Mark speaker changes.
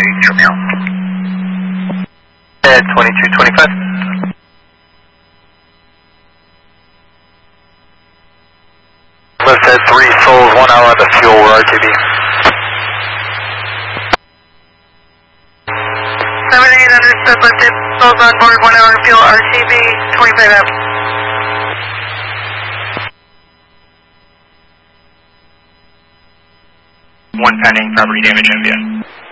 Speaker 1: At 2225. Lift at 3 souls, 1 hour on the fuel, we're RTB.
Speaker 2: 78 understood, lifted, souls on board, 1 hour fuel, RTB, 25F.
Speaker 1: 1 pending, property damage, MVN.